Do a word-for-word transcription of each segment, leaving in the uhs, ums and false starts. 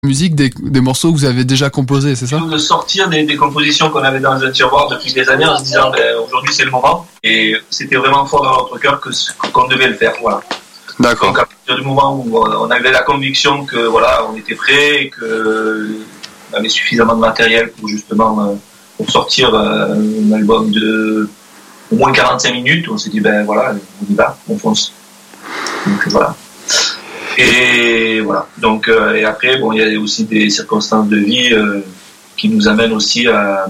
musique des, des morceaux que vous avez déjà composés, c'est ça? De sortir des, des compositions qu'on avait dans le tiroir depuis des années en se disant ben, aujourd'hui c'est le moment, et c'était vraiment fort dans notre cœur que, qu'on devait le faire, voilà. D'accord. Donc à partir du moment où on avait la conviction que voilà, on était prêt et que on avait suffisamment de matériel pour justement euh, pour sortir euh, un album de au moins quarante-cinq minutes, on s'est dit ben voilà, on y va, on fonce. Donc voilà. Et voilà. Donc euh, et après bon, il y a aussi des circonstances de vie euh, qui nous amènent aussi à,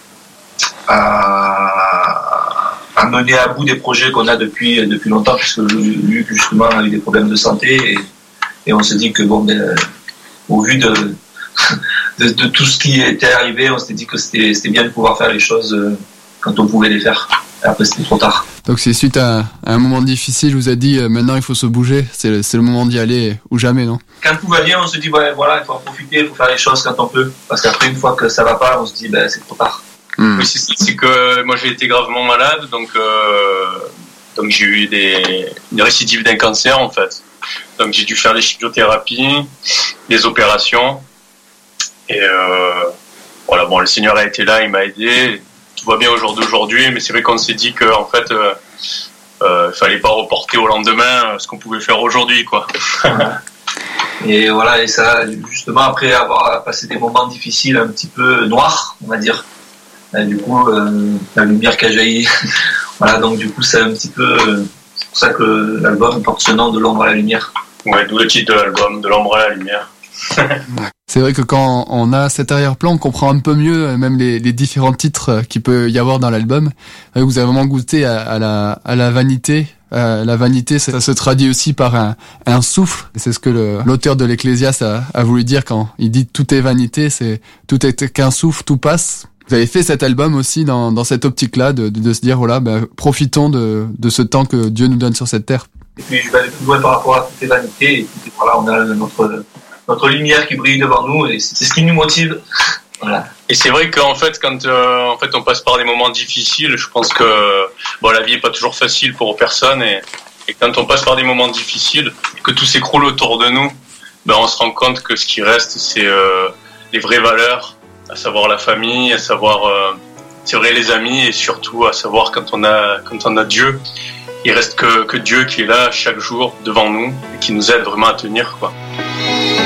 à à mener à bout des projets qu'on a depuis depuis longtemps, puisque Luc justement a eu des problèmes de santé et, et on s'est dit que bon ben, au vu de, de de tout ce qui était arrivé, on s'était dit que c'était c'était bien de pouvoir faire les choses quand on pouvait les faire. Et après c'était trop tard. Donc c'est suite à, à un moment difficile, vous a dit euh, maintenant il faut se bouger, c'est, c'est le moment d'y aller ou jamais, non? Quand tout va bien, on se dit ouais, voilà, il faut en profiter, il faut faire les choses quand on peut, parce qu'après une fois que ça va pas, on se dit ben c'est trop tard. Mmh. Oui, c'est, c'est que moi j'ai été gravement malade, donc euh, donc j'ai eu des une récidive d'un cancer en fait. Donc j'ai dû faire des chimiothérapies, des opérations, et euh, voilà, bon, le Seigneur a été là, il m'a aidé. Tout va bien au jour d'aujourd'hui, mais c'est vrai qu'on s'est dit qu'en fait, euh, euh, fallait pas reporter au lendemain ce qu'on pouvait faire aujourd'hui, quoi. Et voilà, et ça, justement, après avoir passé des moments difficiles, un petit peu noirs, on va dire, et du coup, euh, la lumière qui a jailli, voilà, donc du coup, c'est un petit peu, euh, c'est pour ça que l'album porte ce nom de l'ombre à la lumière. Ouais, d'où le titre de l'album, de l'ombre à la lumière. C'est vrai que quand on a cet arrière-plan, on comprend un peu mieux même les, les différents titres qu'il peut y avoir dans l'album. Vous avez vraiment goûté à, à, la, à la vanité. Euh, la vanité, ça, ça se traduit aussi par un, un souffle. Et c'est ce que le, l'auteur de l'Ecclésiaste a, a voulu dire quand il dit tout est vanité, c'est tout est qu'un souffle, tout passe. Vous avez fait cet album aussi dans, dans cette optique-là de, de, de se dire voilà, ben, profitons de, de ce temps que Dieu nous donne sur cette terre. Et puis je vais aller plus loin par rapport à toutes les vanités. Et puis, voilà, on a notre notre lumière qui brille devant nous et c'est ce qui nous motive. Voilà. Et c'est vrai qu'en fait, quand euh, en fait on passe par des moments difficiles, je pense que bon, la vie est pas toujours facile pour personne et, et quand on passe par des moments difficiles, que tout s'écroule autour de nous, ben on se rend compte que ce qui reste, c'est euh, les vraies valeurs, à savoir la famille, à savoir euh, c'est vrai les amis et surtout à savoir quand on a quand on a Dieu, il reste que que Dieu qui est là chaque jour devant nous et qui nous aide vraiment à tenir, quoi.